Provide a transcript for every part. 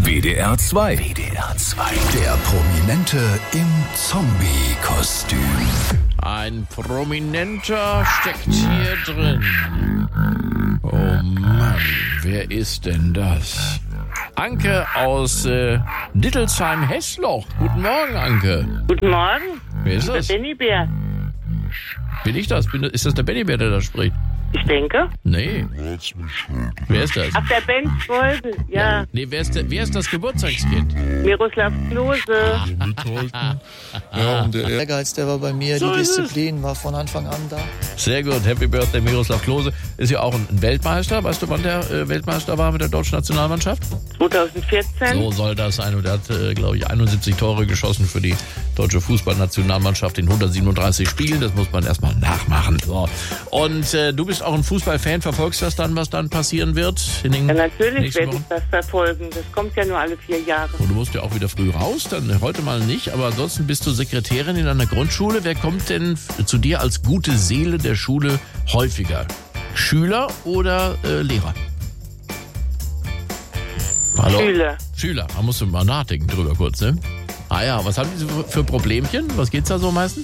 WDR 2. WDR 2. Der Prominente im Zombie-Kostüm. Ein Prominenter steckt hier drin. Oh Mann, wer ist denn das? Anke aus Dittelsheim-Hessloch. Guten Morgen, Anke. Guten Morgen. Wer ist das? Der Bennybär. Bin ich das? Ist das der Bennybär, der da spricht? Ich denke. Nee. Wer ist das? Ach, der Ben Schwolbe, ja. Nee, wer ist das Geburtstagskind? Miroslav Klose. Ja, und der Ehrgeiz, der war bei mir, So die ist es. Disziplin war von Anfang an da. Sehr gut. Happy Birthday, Miroslav Klose. Ist ja auch ein Weltmeister. Weißt du, wann der Weltmeister war mit der deutschen Nationalmannschaft? 2014. So soll das sein. Und er hat, glaube ich, 71 Tore geschossen für die deutsche Fußballnationalmannschaft in 137 Spielen. Das muss man erstmal nachmachen. So. Und du bist auch ein Fußballfan. Verfolgst das dann, was dann passieren wird? In den Ja, natürlich nächsten werde ich Wochen? das verfolgen. Das kommt ja nur alle 4 Jahre. Und du musst ja auch wieder früh raus. Dann heute mal nicht. Aber ansonsten bist du Sekretärin in einer Grundschule. Wer kommt denn zu dir als gute Seele der Schule häufiger? Schüler oder Lehrer? Hallo? Schüler, da musst du mal nachdenken drüber kurz, ne? Ah ja, was haben die so für Problemchen? Was geht's da so meistens?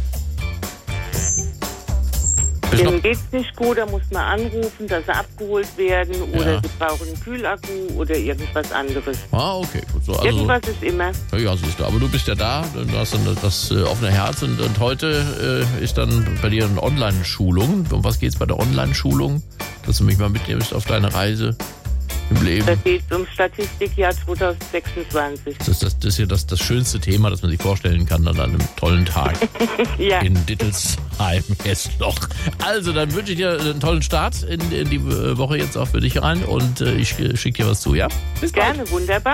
Bist Denen noch- geht's nicht gut, da muss man anrufen, dass sie abgeholt werden oder Ja. sie brauchen einen Kühlakku oder irgendwas anderes. Ah, okay, gut. So, also, Irgendwas ist immer. ja, siehst du, aber du bist ja da, du hast dann das offene Herz und heute ist dann bei dir eine Online-Schulung. Um was geht's bei der Online-Schulung? Dass du mich mal mitnimmst auf deine Reise im Leben. Da geht es um Statistikjahr 2026. Das ist ja das schönste Thema, das man sich vorstellen kann an einem tollen Tag Ja, in Dittelsheim-Hessloch. Also, dann wünsche ich dir einen tollen Start in die Woche jetzt auch für dich rein und ich schicke dir was zu, ja? Bis bald. gerne, wunderbar.